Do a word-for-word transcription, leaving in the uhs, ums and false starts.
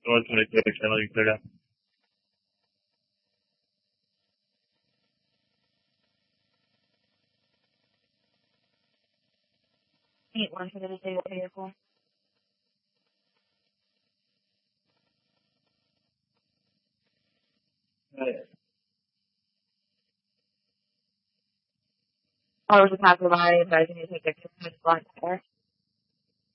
North twenty-six, channel you cleared out. eight one for the disabled vehicle. I was a passerby advising you to take extra time to block there.